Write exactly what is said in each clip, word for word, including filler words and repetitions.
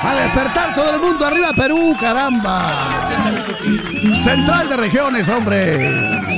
A despertar todo el mundo, arriba Perú, caramba. Central de regiones, hombre.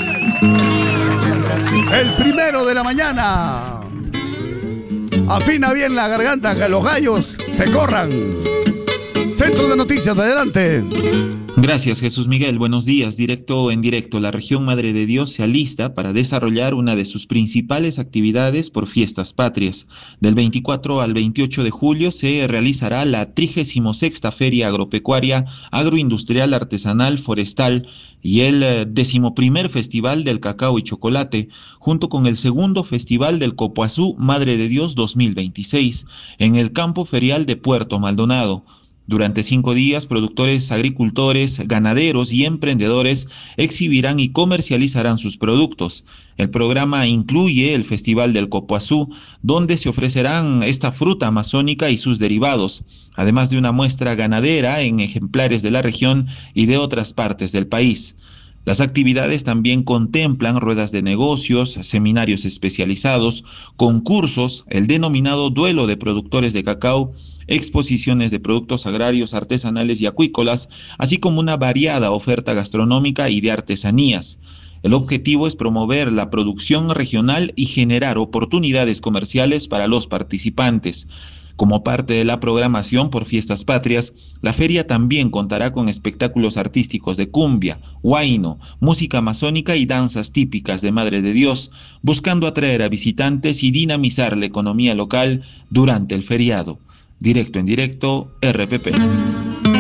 El primero de la mañana. Afina bien la garganta, que los gallos se corran. Centro de Noticias, adelante. Gracias, Jesús Miguel. Buenos días. Directo en directo. La región Madre de Dios se alista para desarrollar una de sus principales actividades por fiestas patrias. Del veinticuatro al veintiocho de julio se realizará la trigésima sexta Feria Agropecuaria, Agroindustrial, Artesanal, Forestal y el decimoprimer Festival del Cacao y Chocolate, junto con el segundo Festival del Copoazú Madre de Dios dos mil veintiséis, en el campo ferial de Puerto Maldonado. Durante cinco días, productores, agricultores, ganaderos y emprendedores exhibirán y comercializarán sus productos. El programa incluye el Festival del Copoazú, donde se ofrecerán esta fruta amazónica y sus derivados, además de una muestra ganadera en ejemplares de la región y de otras partes del país. Las actividades también contemplan ruedas de negocios, seminarios especializados, concursos, el denominado duelo de productores de cacao, exposiciones de productos agrarios, artesanales y acuícolas, así como una variada oferta gastronómica y de artesanías. El objetivo es promover la producción regional y generar oportunidades comerciales para los participantes. Como parte de la programación por Fiestas Patrias, la feria también contará con espectáculos artísticos de cumbia, huayno, música amazónica y danzas típicas de Madre de Dios, buscando atraer a visitantes y dinamizar la economía local durante el feriado. Directo en directo, R P P.